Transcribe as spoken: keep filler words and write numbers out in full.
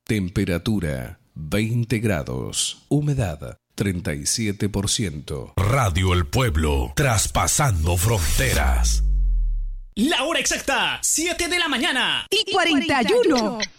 Temperatura veinte grados. Humedad treinta y siete por ciento. Radio El Pueblo, traspasando fronteras. La hora exacta, siete de la mañana y cuarenta y uno.